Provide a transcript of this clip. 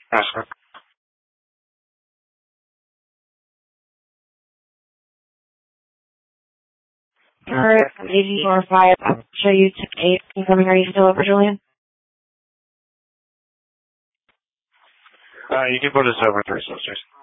That's good. Alright, 84.5. I'll show you to 8. Confirming, are you still over, Julian? You can put us over 3 sisters.